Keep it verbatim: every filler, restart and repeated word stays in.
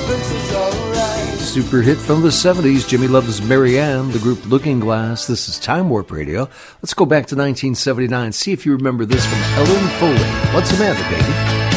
Everything's alright. Super hit from the seventies, Jimmy Love's Marianne, the group Looking Glass. This is Time Warp Radio. Let's go back to nineteen seventy-nine, see if you remember this from Ellen Foley. What's the matter, baby?